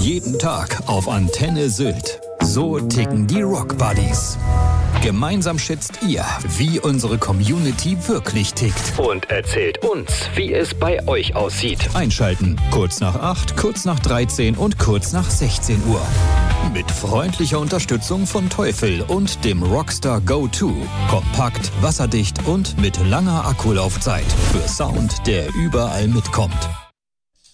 Jeden Tag auf Antenne Sylt. So ticken die Rock Buddies. Gemeinsam schätzt ihr, wie unsere Community wirklich tickt. Und erzählt uns, wie es bei euch aussieht. Einschalten. Kurz nach 8, kurz nach 13 und kurz nach 16 Uhr. Mit freundlicher Unterstützung von Teufel und dem Rockstar Go 2. Kompakt, wasserdicht und mit langer Akkulaufzeit. Für Sound, der überall mitkommt.